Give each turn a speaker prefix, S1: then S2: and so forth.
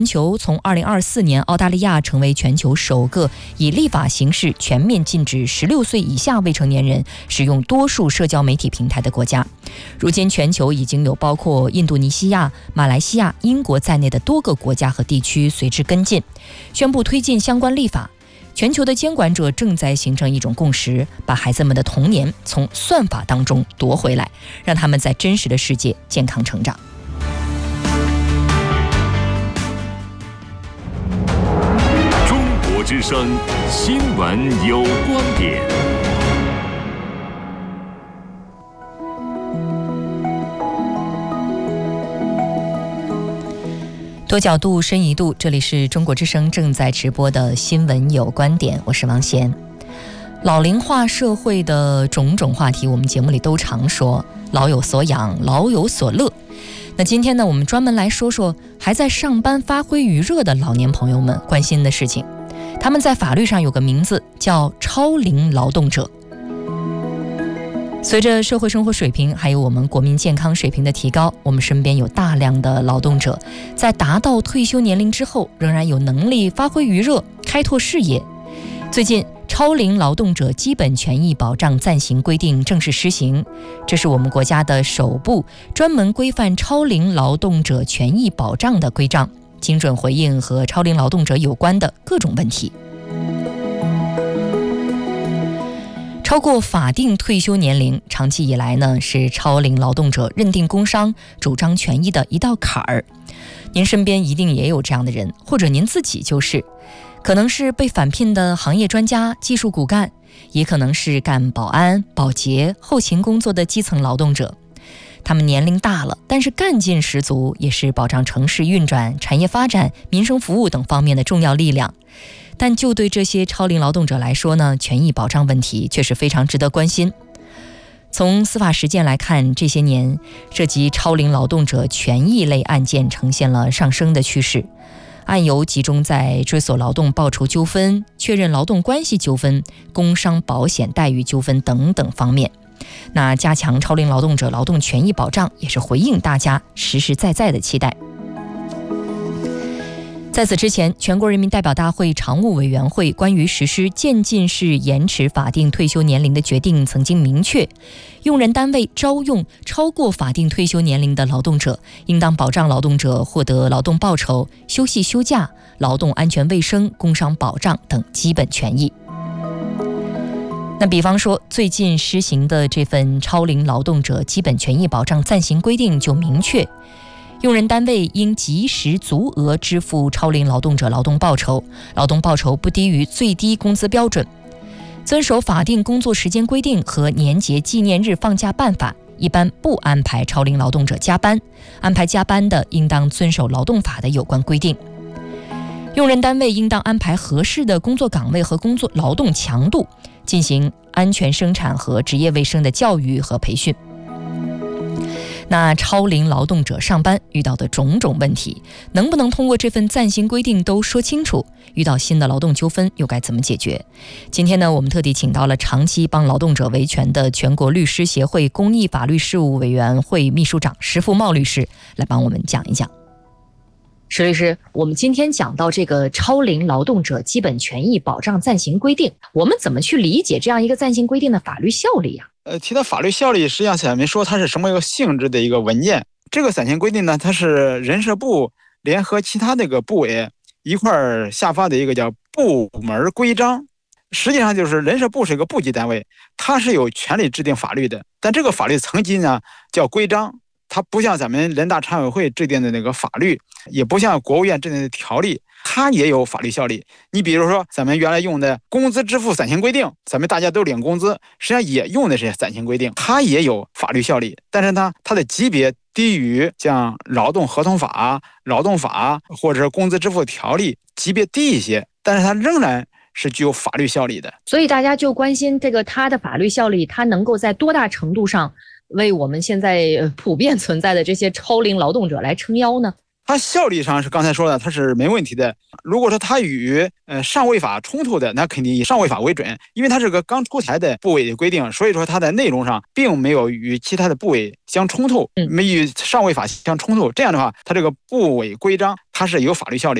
S1: 全球从2024年，澳大利亚成为全球首个以立法形式全面禁止16岁以下未成年人使用多数社交媒体平台的国家。如今，全球已经有包括印度尼西亚、马来西亚、英国在内的多个国家和地区随之跟进，宣布推进相关立法。全球的监管者正在形成一种共识，把孩子们的童年从算法当中夺回来，让他们在真实的世界健康成长。
S2: 之声新闻有观点。
S1: 多角度深一度，这里是中国之声正在直播的新闻有观点，我是王贤。老龄化社会的种种话题，我们节目里都常说老有所养，老有所乐。那今天呢，我们专门来说说还在上班发挥余热的老年朋友们关心的事情。他们在法律上有个名字叫超龄劳动者。随着社会生活水平还有我们国民健康水平的提高，我们身边有大量的劳动者在达到退休年龄之后仍然有能力发挥余热，开拓事业。最近超龄劳动者基本权益保障暂行规定正式施行，这是我们国家的首部专门规范超龄劳动者权益保障的规章，精准回应和超龄劳动者有关的各种问题。超过法定退休年龄，长期以来呢，是超龄劳动者认定工伤、主张权益的一道坎儿。您身边一定也有这样的人，或者您自己就是，可能是被返聘的行业专家、技术骨干，也可能是干保安、保洁、后勤工作的基层劳动者。他们年龄大了，但是干劲十足，也是保障城市运转、产业发展、民生服务等方面的重要力量。但就对这些超龄劳动者来说呢，权益保障问题却是非常值得关心。从司法实践来看，这些年涉及超龄劳动者权益类案件呈现了上升的趋势，案由集中在追索劳动报酬纠纷、确认劳动关系纠纷、工伤保险待遇纠纷等等方面。那加强超龄劳动者劳动权益保障，也是回应大家实实在在的期待。在此之前，全国人民代表大会常务委员会关于实施渐进式延迟法定退休年龄的决定曾经明确，用人单位招用超过法定退休年龄的劳动者，应当保障劳动者获得劳动报酬、休息休假、劳动安全卫生、工伤保障等基本权益。那比方说，最近施行的这份超龄劳动者基本权益保障暂行规定就明确，用人单位应及时足额支付超龄劳动者劳动报酬，劳动报酬不低于最低工资标准，遵守法定工作时间规定和年节纪念日放假办法，一般不安排超龄劳动者加班，安排加班的应当遵守劳动法的有关规定。用人单位应当安排合适的工作岗位和工作劳动强度，进行安全生产和职业卫生的教育和培训。那超龄劳动者上班遇到的种种问题，能不能通过这份暂行规定都说清楚？遇到新的劳动纠纷又该怎么解决？今天呢，我们特地请到了长期帮劳动者维权的全国律师协会公益法律事务委员会秘书长石富茂律师来帮我们讲一讲。石律师，我们今天讲到这个超龄劳动者基本权益保障暂行规定，我们怎么去理解这样一个暂行规定的法律效力啊？
S3: 提到法律效力，实际上想没说它是什么一个性质的一个文件。这个暂行规定呢，它是人社部联合其他那个部委一块儿下发的一个叫部门规章。实际上就是人社部是一个部级单位，它是有权利制定法律的，但这个法律层级呢叫规章。它不像咱们人大常委会制定的那个法律，也不像国务院制定的条例，它也有法律效力。你比如说咱们原来用的工资支付暂行规定，咱们大家都领工资，实际上也用的是暂行规定，它也有法律效力，但是呢，它的级别低于像劳动合同法、劳动法或者是工资支付条例，级别低一些，但是它仍然是具有法律效力的。
S1: 所以大家就关心这个它的法律效力，它能够在多大程度上为我们现在普遍存在的这些超龄劳动者来撑腰呢？
S3: 它效力上是刚才说的，它是没问题的。如果说它与上位法冲突的，那肯定以上位法为准，因为它是个刚出台的部委的规定，所以说它在内容上并没有与其他的部委相冲突，没与上位法相冲突。这样的话，它这个部委规章它它是有法律效力。